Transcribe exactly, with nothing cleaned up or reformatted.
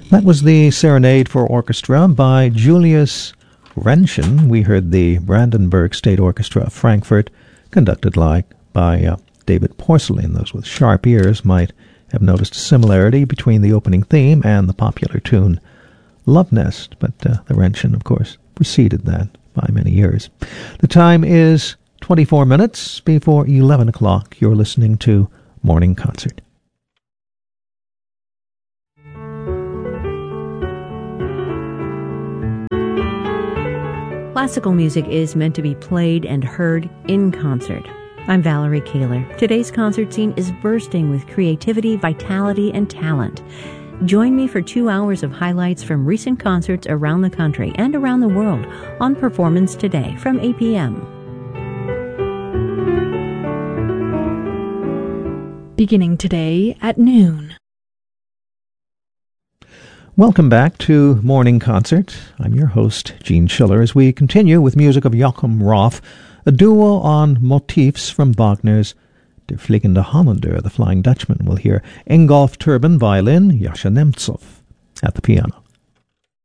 That was the Serenade for Orchestra by Julius Rentgen. We heard the Brandenburg State Orchestra of Frankfurt, conducted like by uh, David Porcelain. Those with sharp ears might have noticed a similarity between the opening theme and the popular tune Love Nest, but uh, the Rentgen, of course, preceded that by many years. The time is twenty-four minutes before eleven o'clock. You're listening to Morning Concert. Classical music is meant to be played and heard in concert. I'm Valerie Kaler. Today's concert scene is bursting with creativity, vitality, and talent. Join me for two hours of highlights from recent concerts around the country and around the world on Performance Today from eight p.m. Beginning today at noon. Welcome back to Morning Concert. I'm your host, Gene Schiller, as we continue with music of Joachim Roth, a duo on motifs from Wagner's Der Fliegende Holländer, the Flying Dutchman. We'll hear Ingolf Turbin, violin, Jascha Nemtsov at the piano.